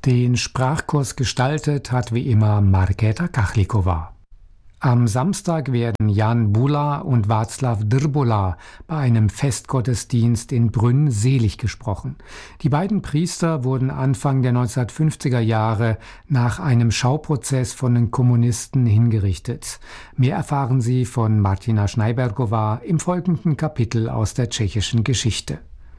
Den Sprachkurs gestaltet hat wie immer Markéta Kachlikova. Am Samstag werden Jan Bula und Václav Drbola bei einem Festgottesdienst in Brünn selig gesprochen. Die beiden Priester wurden Anfang der 1950er Jahre nach einem Schauprozess von den Kommunisten hingerichtet. Mehr erfahren Sie von Martina Schneibergova im folgenden Kapitel aus der tschechischen Geschichte.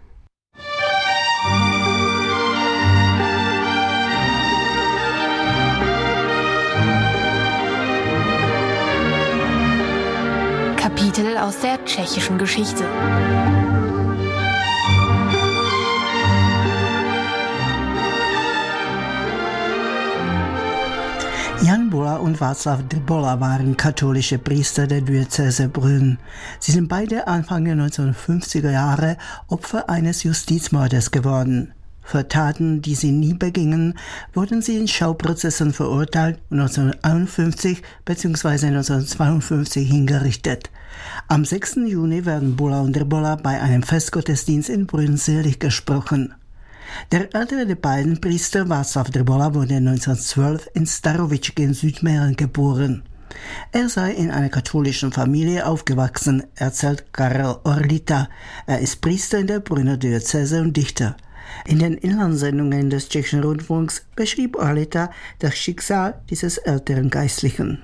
Kapitel aus der tschechischen Geschichte. Jan Bula und Václav Drbola waren katholische Priester der Diözese Brünn. Sie sind beide Anfang der 1950er Jahre Opfer eines Justizmordes geworden. Für Taten, die sie nie begingen, wurden sie in Schauprozessen verurteilt und 1951 bzw. 1952 hingerichtet. Am 6. Juni werden Bula und Drbola bei einem Festgottesdienst in Brünn selig gesprochen. Der ältere der beiden Priester, Václav Drbola, wurde 1912 in Starovičky in Südmähren geboren. Er sei in einer katholischen Familie aufgewachsen, erzählt Karel Orlita. Er ist Priester in der Brünner Diözese und Dichter. In den Inlandssendungen des tschechischen Rundfunks beschrieb Orlita das Schicksal dieses älteren Geistlichen.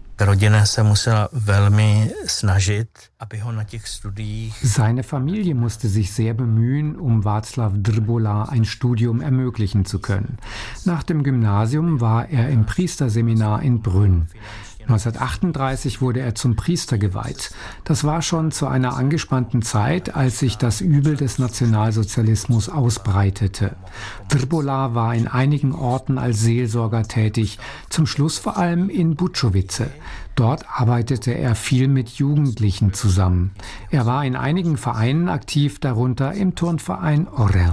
Seine Familie musste sich sehr bemühen, um Václav Drbola ein Studium ermöglichen zu können. Nach dem Gymnasium war er im Priesterseminar in Brünn. 1938 wurde er zum Priester geweiht. Das war schon zu einer angespannten Zeit, als sich das Übel des Nationalsozialismus ausbreitete. Drbola war in einigen Orten als Seelsorger tätig, zum Schluss vor allem in Bučovice. Dort arbeitete er viel mit Jugendlichen zusammen. Er war in einigen Vereinen aktiv, darunter im Turnverein Orel.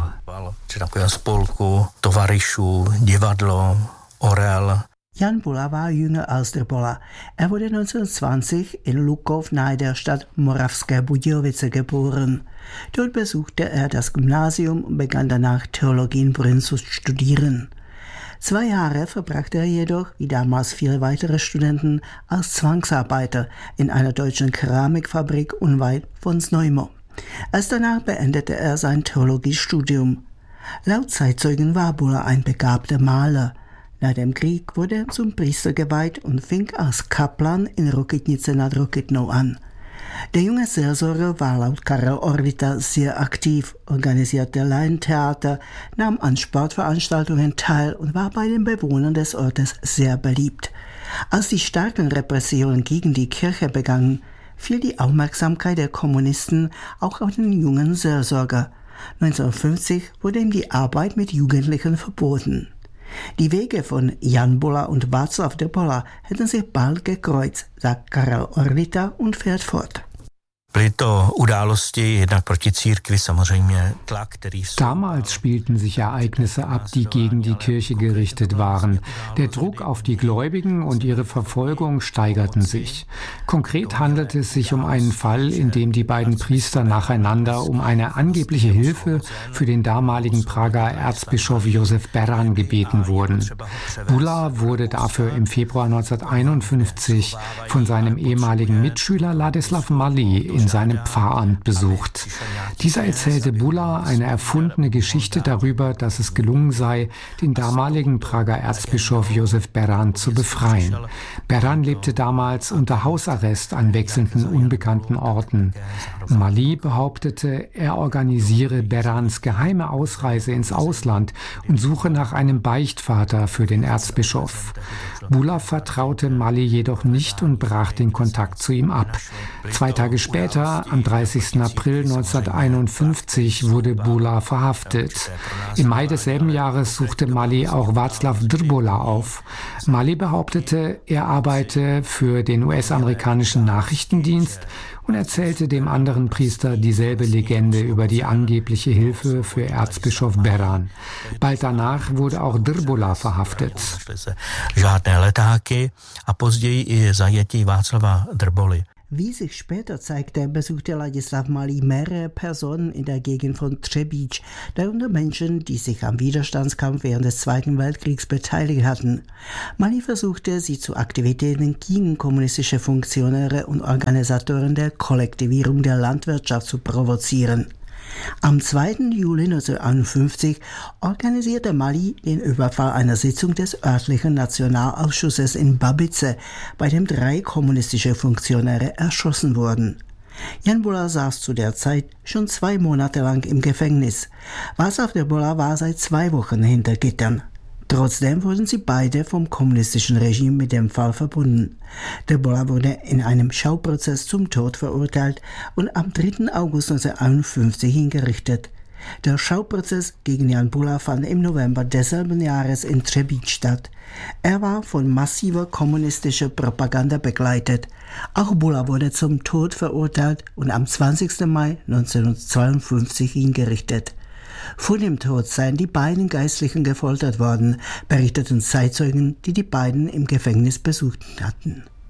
Jan Bula war jünger als Drbola. Er wurde 1920 in Lukov nahe der Stadt Moravské Budějovice geboren. Dort besuchte er das Gymnasium und begann danach Theologie in Brünn zu studieren. 2 Jahre verbrachte er jedoch, wie damals viele weitere Studenten, als Zwangsarbeiter in einer deutschen Keramikfabrik unweit von Znojmo. Erst danach beendete er sein Theologiestudium. Laut Zeitzeugen war Bula ein begabter Maler. Nach dem Krieg wurde er zum Priester geweiht und fing als Kaplan in Rokytnice nad Rokytnou an. Der junge Seelsorger war laut Karel Orlita sehr aktiv, organisierte Laientheater, nahm an Sportveranstaltungen teil und war bei den Bewohnern des Ortes sehr beliebt. Als die starken Repressionen gegen die Kirche begannen, fiel die Aufmerksamkeit der Kommunisten auch auf den jungen Seelsorger. 1950 wurde ihm die Arbeit mit Jugendlichen verboten. Die Wege von Jan Bula und Václav Drbola hätten sich bald gekreuzt, sagt Karel Orlita und fährt fort. Damals spielten sich Ereignisse ab, die gegen die Kirche gerichtet waren. Der Druck auf die Gläubigen und ihre Verfolgung steigerten sich. Konkret handelte es sich um einen Fall, in dem die beiden Priester nacheinander um eine angebliche Hilfe für den damaligen Prager Erzbischof Josef Beran gebeten wurden. Bula wurde dafür im Februar 1951 von seinem ehemaligen Mitschüler Ladislav Mali in seinem Pfarramt besucht. Dieser erzählte Bula eine erfundene Geschichte darüber, dass es gelungen sei, den damaligen Prager Erzbischof Josef Beran zu befreien. Beran lebte damals unter Hausarrest an wechselnden unbekannten Orten. Mali behauptete, er organisiere Berans geheime Ausreise ins Ausland und suche nach einem Beichtvater für den Erzbischof. Bula vertraute Mali jedoch nicht und brach den Kontakt zu ihm ab. 2 Tage später, am 30. April 1951, wurde Bula verhaftet. Im Mai desselben Jahres suchte Mali auch Václav Drbola auf. Mali behauptete, er arbeite für den US-amerikanischen Nachrichtendienst und erzählte dem anderen Priester dieselbe Legende über die angebliche Hilfe für Erzbischof Beran. Bald danach wurde auch Drbola verhaftet. Wie sich später zeigte, besuchte Ladislav Malý mehrere Personen in der Gegend von Třebíč, darunter Menschen, die sich am Widerstandskampf während des Zweiten Weltkriegs beteiligt hatten. Malý versuchte, sie zu Aktivitäten gegen kommunistische Funktionäre und Organisatoren der Kollektivierung der Landwirtschaft zu provozieren. Am 2. Juli 1951 organisierte Malý den Überfall einer Sitzung des örtlichen Nationalausschusses in Babice, bei dem 3 kommunistische Funktionäre erschossen wurden. Jan Bulla saß zu der Zeit schon 2 Monate lang im Gefängnis. Václav de Bola war seit 2 Wochen hinter Gittern. Trotzdem wurden sie beide vom kommunistischen Regime mit dem Fall verbunden. De Bola wurde in einem Schauprozess zum Tod verurteilt und am 3. August 1951 hingerichtet. Der Schauprozess gegen Jan Bulla fand im November desselben Jahres in Třebíč statt. Er war von massiver kommunistischer Propaganda begleitet. Auch Bulla wurde zum Tod verurteilt und am 20. Mai 1952 hingerichtet. Vor dem Tod seien die beiden Geistlichen gefoltert worden, berichteten Zeitzeugen, die die beiden im Gefängnis besucht hatten.